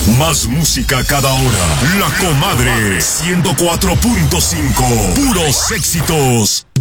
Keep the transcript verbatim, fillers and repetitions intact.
Más música cada hora. La Comadre ciento cuatro punto cinco. Puros éxitos.